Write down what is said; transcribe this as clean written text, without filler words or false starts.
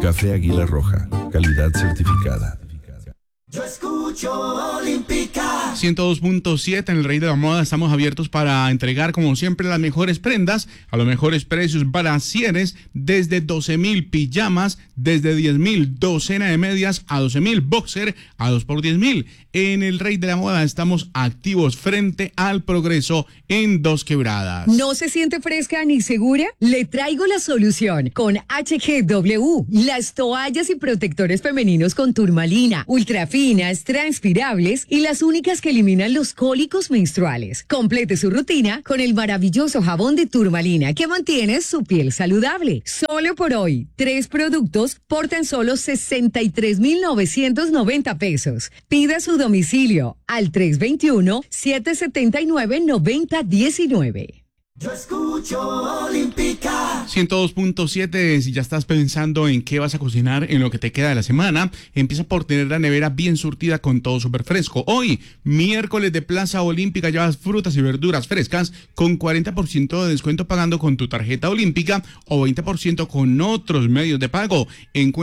Café Águila Roja, calidad certificada. Yo escucho Olímpica 102.7 en el Rey de la Moda. Estamos abiertos para entregar, como siempre, las mejores prendas a los mejores precios. Brasieres desde 12,000, pijamas desde 10,000, docena de medias a 12,000, boxer a 2 por 10,000. En el Rey de la Moda estamos activos frente al Progreso en Dos Quebradas. ¿No se siente fresca ni segura? Le traigo la solución con HGW, las toallas y protectores femeninos con turmalina, ultrafinas, transpirables y las únicas que eliminan los cólicos menstruales. Complete su rutina con el maravilloso jabón de turmalina que mantiene su piel saludable. Solo por hoy, 3 productos por tan solo 63,990 pesos. Pida su domicilio al 321-779-9019. Yo escucho Olímpica 102.7. Si ya estás pensando en qué vas a cocinar en lo que te queda de la semana, empieza por tener la nevera bien surtida con todo súper fresco. Hoy, miércoles de Plaza Olímpica, llevas frutas y verduras frescas con 40% de descuento pagando con tu tarjeta olímpica o 20% con otros medios de pago.